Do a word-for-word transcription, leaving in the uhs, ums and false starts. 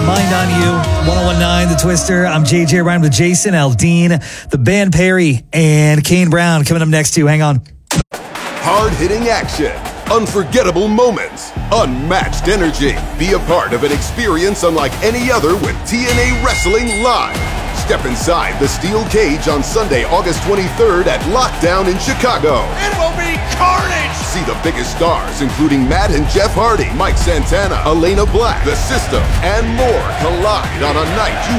Mind on You, one oh one point nine The Twister. I'm J J Ryan with Jason Aldean, the band Perry, and Kane Brown coming up next too. Hang on. Hard-hitting action, unforgettable moments, unmatched energy. Be a part of an experience unlike any other with T N A Wrestling Live. Step inside the steel cage on Sunday, August twenty-third at Lockdown in Chicago. It will be carnage! See the biggest stars, including Matt and Jeff Hardy, Mike Santana, Elena Black, The System, and more collide on a night you